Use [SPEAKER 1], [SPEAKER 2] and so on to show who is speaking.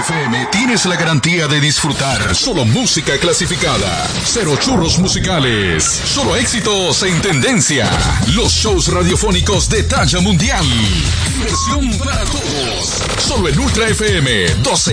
[SPEAKER 1] FM tienes la garantía de disfrutar solo música clasificada, cero churros musicales, solo éxitos en tendencia, los shows radiofónicos de talla mundial, diversión para todos, solo en Ultra FM 12.